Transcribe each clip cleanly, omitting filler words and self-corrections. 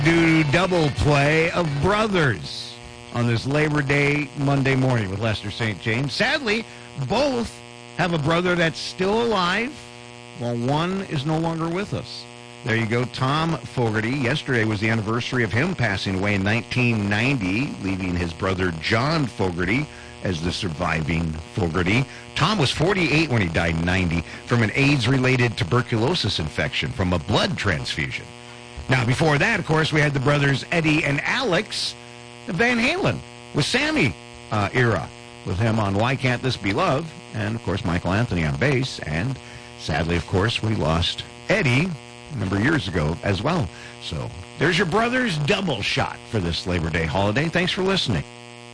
Do double play of Brothers on this Labor Day Monday morning with Lester St. James. Sadly, both have a brother that's still alive, while one is no longer with us. There you go, Tom Fogarty. Yesterday was the anniversary of him passing away in 1990, leaving his brother John Fogarty as the surviving Fogarty. Tom was 48 when he died in 90 from an AIDS-related tuberculosis infection from a blood transfusion. Now, before that, of course, we had the brothers Eddie and Alex Van Halen with Sammy era, with him on Why Can't This Be Love, and, of course, Michael Anthony on bass. And sadly, of course, we lost Eddie a number of years ago as well. So there's your brothers' double shot for this Labor Day holiday. Thanks for listening.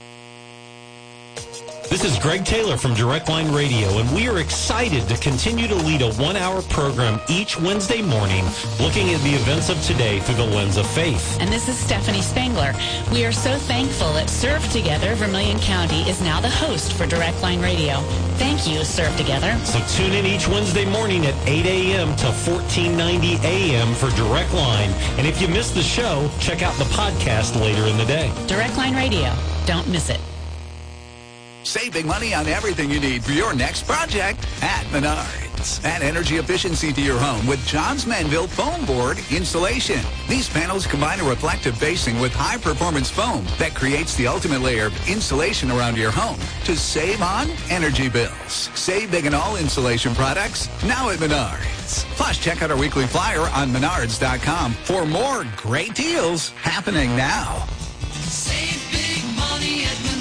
This is Greg Taylor from Direct Line Radio, and we are excited to continue to lead a one-hour program each Wednesday morning looking at the events of today through the lens of faith. And this is Stephanie Spangler. We are so thankful that Serve Together Vermilion County is now the host for Direct Line Radio. Thank you, Serve Together. So tune in each Wednesday morning at 8 a.m. to 1490 a.m. for Direct Line. And if you missed the show, check out the podcast later in the day. Direct Line Radio. Don't miss it. Save big money on everything you need for your next project at Menards. Add energy efficiency to your home with Johns Manville foam board insulation. These panels combine a reflective facing with high-performance foam that creates the ultimate layer of insulation around your home to save on energy bills. Save big on all insulation products now at Menards. Plus, check out our weekly flyer on Menards.com for more great deals happening now. Save big money at Menards.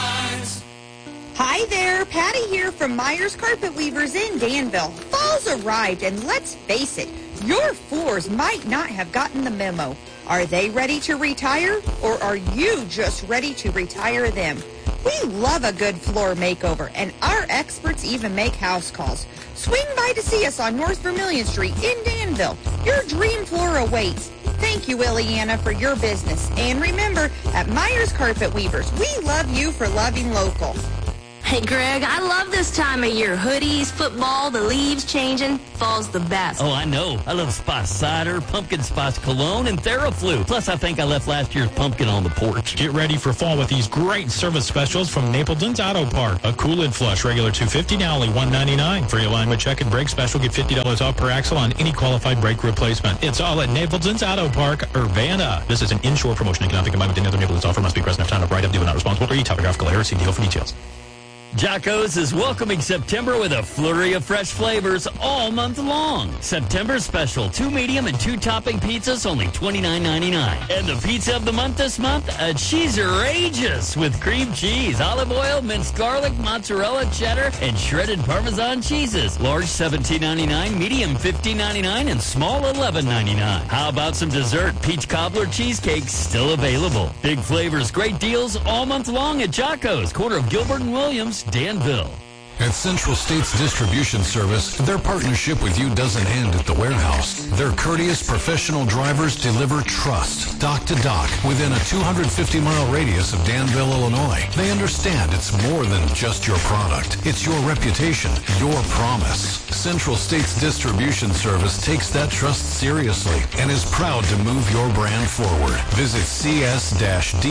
Hi there, Patty here from Myers Carpet Weavers in Danville. Fall's arrived, and let's face it, your floors might not have gotten the memo. Are they ready to retire, or are you just ready to retire them? We love a good floor makeover, and our experts even make house calls. Swing by to see us on North Vermilion Street in Danville. Your dream floor awaits. Thank you, Ileana, for your business. And remember, at Myers Carpet Weavers, we love you for loving local. Hey, Greg, I love this time of year. Hoodies, football, the leaves changing. Fall's the best. Oh, I know. I love spice cider, pumpkin spice cologne, and Theraflu. Plus, I think I left last year's pumpkin on the porch. Get ready for fall with these great service specials from Napleton's Auto Park. A Cool-Lid flush, regular $250, now only $199. Free alignment check and brake special, get $50 off per axle on any qualified brake replacement. It's all at Napleton's Auto Park, Urbana. This is an inshore promotion and cannot be combined with any other Napleton's offer. Must be present at time of write-up. Due not responsible for e-topographical error. See deal for details. Jocko's is welcoming September with a flurry of fresh flavors all month long. September special, 2 medium and 2 topping pizzas, only $29.99. And the pizza of the month this month, a Cheese-erageous with cream cheese, olive oil, minced garlic, mozzarella, cheddar, and shredded Parmesan cheeses. Large $17.99, medium $15.99, and small $11.99. How about some dessert? Peach cobbler cheesecakes still available. Big flavors, great deals all month long at Jocko's, corner of Gilbert and Williams, Danville. At Central States Distribution Service, their partnership with you doesn't end at the warehouse. Their courteous professional drivers deliver trust, dock to dock, within a 250-mile radius of Danville, Illinois. They understand it's more than just your product. It's your reputation, your promise. Central States Distribution Service takes that trust seriously and is proud to move your brand forward. Visit cs-dist.com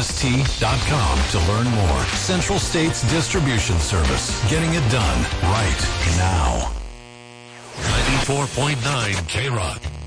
to learn more. Central States Distribution Service. Getting it done right now. 94.9 K-Rock.